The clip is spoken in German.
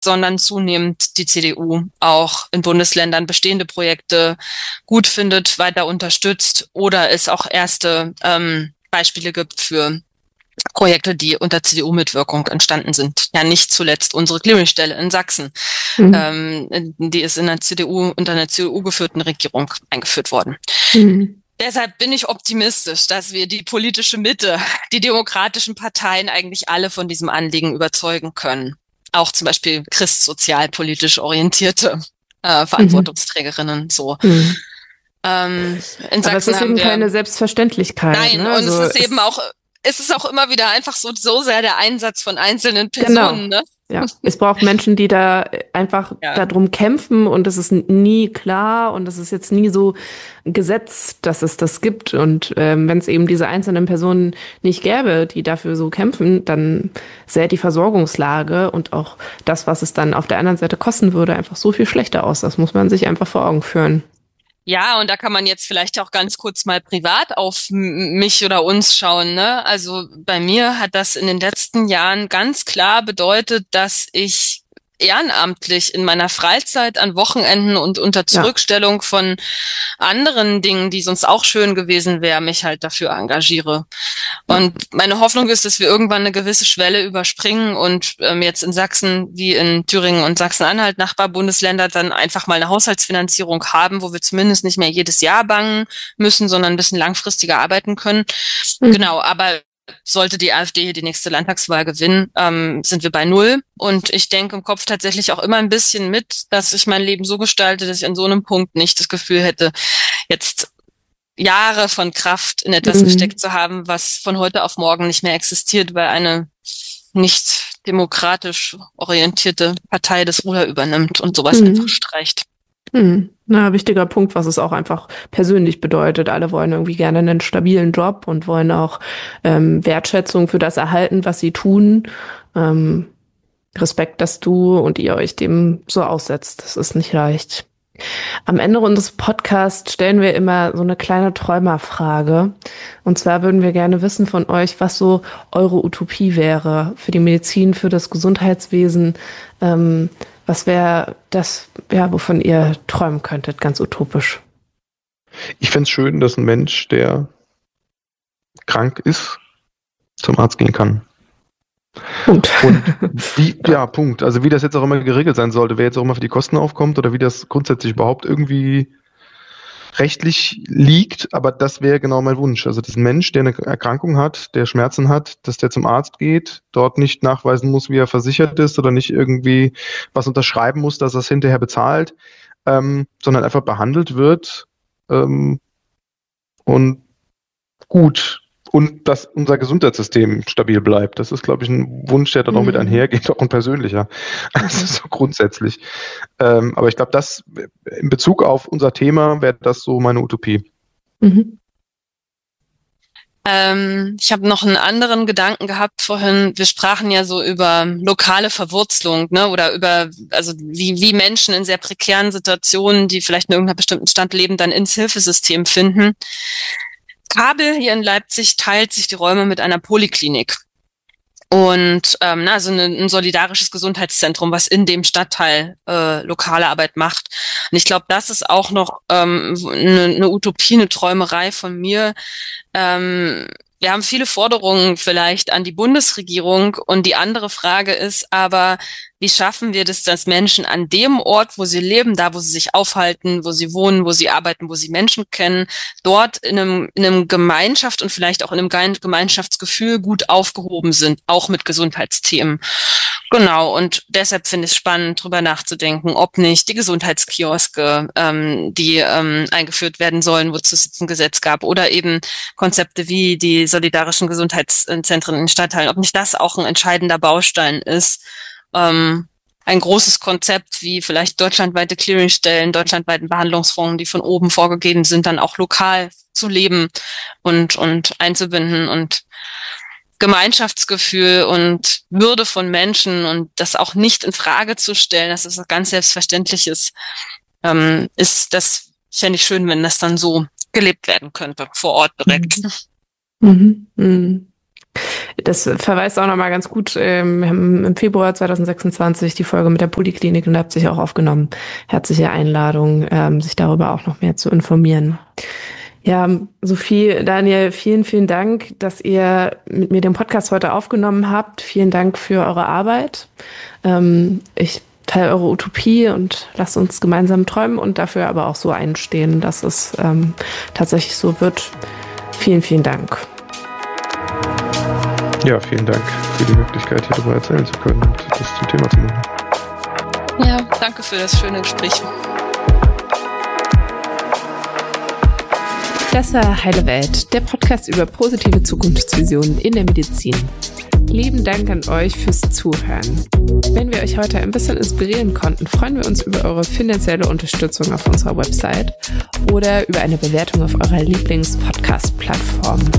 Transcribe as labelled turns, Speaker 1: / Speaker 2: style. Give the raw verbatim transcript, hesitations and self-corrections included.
Speaker 1: sondern zunehmend die C D U auch in Bundesländern bestehende Projekte gut findet, weiter unterstützt oder es auch erste ähm, Beispiele gibt für Projekte, die unter C D U-Mitwirkung entstanden sind. Ja, nicht zuletzt unsere Clearingstelle in Sachsen. Mhm. Ähm, die ist in der C D U, unter einer C D U geführten Regierung eingeführt worden. Mhm. Deshalb bin ich optimistisch, dass wir die politische Mitte, die demokratischen Parteien eigentlich alle von diesem Anliegen überzeugen können. Auch zum Beispiel christsozialpolitisch orientierte äh, Verantwortungsträgerinnen. So.
Speaker 2: Mhm.
Speaker 1: Ähm, in
Speaker 2: Aber
Speaker 1: Sachsen
Speaker 2: es ist eben
Speaker 1: haben wir,
Speaker 2: keine Selbstverständlichkeit.
Speaker 1: Nein,
Speaker 2: ne?
Speaker 1: und
Speaker 2: also
Speaker 1: es ist eben auch, es ist auch immer wieder einfach so, so sehr der Einsatz von einzelnen
Speaker 2: Genau.
Speaker 1: Personen. Ne?
Speaker 2: Ja, es braucht Menschen, die da einfach ja. darum kämpfen und es ist nie klar und es ist jetzt nie so Gesetz, dass es das gibt. Und ähm, wenn es eben diese einzelnen Personen nicht gäbe, die dafür so kämpfen, dann sähe die Versorgungslage und auch das, was es dann auf der anderen Seite kosten würde, einfach so viel schlechter aus. Das muss man sich einfach vor Augen führen.
Speaker 1: Ja, und da kann man jetzt vielleicht auch ganz kurz mal privat auf mich oder uns schauen, ne? Also bei mir hat das in den letzten Jahren ganz klar bedeutet, dass ich ehrenamtlich in meiner Freizeit an Wochenenden und unter Zurückstellung ja. von anderen Dingen, die sonst auch schön gewesen wäre, mich halt dafür engagiere. Und meine Hoffnung ist, dass wir irgendwann eine gewisse Schwelle überspringen und ähm, jetzt in Sachsen wie in Thüringen und Sachsen-Anhalt, Nachbarbundesländer, dann einfach mal eine Haushaltsfinanzierung haben, wo wir zumindest nicht mehr jedes Jahr bangen müssen, sondern ein bisschen langfristiger arbeiten können. Mhm. Genau, aber sollte die AfD hier die nächste Landtagswahl gewinnen, ähm, sind wir bei Null. Und ich denke im Kopf tatsächlich auch immer ein bisschen mit, dass ich mein Leben so gestalte, dass ich an so einem Punkt nicht das Gefühl hätte, jetzt Jahre von Kraft in etwas mhm. gesteckt zu haben, was von heute auf morgen nicht mehr existiert, weil eine nicht demokratisch orientierte Partei das Ruder übernimmt und sowas mhm. einfach streicht.
Speaker 2: Hm. Na, wichtiger Punkt, was es auch einfach persönlich bedeutet. Alle wollen irgendwie gerne einen stabilen Job und wollen auch ähm, Wertschätzung für das erhalten, was sie tun. Ähm, Respekt, dass du und ihr euch dem so aussetzt. Das ist nicht leicht. Am Ende unseres Podcasts stellen wir immer so eine kleine Träumerfrage. Und zwar würden wir gerne wissen von euch, was so eure Utopie wäre für die Medizin, für das Gesundheitswesen. Ähm, Was wäre das, ja, wovon ihr träumen könntet, ganz utopisch?
Speaker 3: Ich fände es schön, dass ein Mensch, der krank ist, zum Arzt gehen kann.
Speaker 2: Punkt.
Speaker 3: Und wie, ja, Punkt. Also wie das jetzt auch immer geregelt sein sollte, wer jetzt auch immer für die Kosten aufkommt oder wie das grundsätzlich überhaupt irgendwie rechtlich liegt, aber das wäre genau mein Wunsch. Also dass ein Mensch, der eine Erkrankung hat, der Schmerzen hat, dass der zum Arzt geht, dort nicht nachweisen muss, wie er versichert ist oder nicht irgendwie was unterschreiben muss, dass er es hinterher bezahlt, ähm, sondern einfach behandelt wird ähm, und gut. Und dass unser Gesundheitssystem stabil bleibt. Das ist, glaube ich, ein Wunsch, der dann auch mit einhergeht, auch ein persönlicher. Also so grundsätzlich. Ähm, aber ich glaube, das in Bezug auf unser Thema wäre das so meine Utopie.
Speaker 1: Mhm. Ähm, ich habe noch einen anderen Gedanken gehabt vorhin. Wir sprachen ja so über lokale Verwurzelung, ne, oder über, also wie, wie Menschen in sehr prekären Situationen, die vielleicht in irgendeiner bestimmten Stand leben, dann ins Hilfesystem finden. Kabel hier in Leipzig teilt sich die Räume mit einer Poliklinik. Und ähm, na, also eine, ein solidarisches Gesundheitszentrum, was in dem Stadtteil äh, lokale Arbeit macht. Und ich glaube, das ist auch noch ähm, eine, eine Utopie, eine Träumerei von mir. Ähm, wir haben viele Forderungen vielleicht an die Bundesregierung und die andere Frage ist aber, wie schaffen wir das, dass Menschen an dem Ort, wo sie leben, da, wo sie sich aufhalten, wo sie wohnen, wo sie arbeiten, wo sie Menschen kennen, dort in einem, in einem Gemeinschaft und vielleicht auch in einem Gemeinschaftsgefühl gut aufgehoben sind, auch mit Gesundheitsthemen. Genau, und deshalb finde ich es spannend, drüber nachzudenken, ob nicht die Gesundheitskioske, ähm, die ähm, eingeführt werden sollen, wozu es jetzt ein Gesetz gab, oder eben Konzepte wie die solidarischen Gesundheitszentren in Stadtteilen, ob nicht das auch ein entscheidender Baustein ist, ähm, ein großes Konzept wie vielleicht deutschlandweite Clearingstellen, deutschlandweiten Behandlungsfonds, die von oben vorgegeben sind, dann auch lokal zu leben und, und einzubinden und Gemeinschaftsgefühl und Würde von Menschen und das auch nicht in Frage zu stellen, dass es das ganz selbstverständlich ist, ähm, ist, das fände ich schön, wenn das dann so gelebt werden könnte, vor Ort direkt.
Speaker 2: Mhm. Mhm. Das verweist auch nochmal ganz gut. Ähm, wir haben im Februar zwanzig sechsundzwanzig die Folge mit der Poliklinik in Leipzig auch aufgenommen. Herzliche Einladung, ähm, sich darüber auch noch mehr zu informieren. Ja, Sophie, Daniel, vielen, vielen Dank, dass ihr mit mir den Podcast heute aufgenommen habt. Vielen Dank für eure Arbeit. Ähm, ich teile eure Utopie und lasst uns gemeinsam träumen und dafür aber auch so einstehen, dass es ähm, tatsächlich so wird. Vielen, vielen Dank.
Speaker 3: Ja, vielen Dank für die Möglichkeit, hier darüber erzählen zu können und das zum Thema zu machen.
Speaker 1: Ja, danke für das schöne Gespräch.
Speaker 2: Das war Heile Welt, der Podcast über positive Zukunftsvisionen in der Medizin. Lieben Dank an euch fürs Zuhören. Wenn wir euch heute ein bisschen inspirieren konnten, freuen wir uns über eure finanzielle Unterstützung auf unserer Website oder über eine Bewertung auf eurer Lieblings-Podcast-Plattform.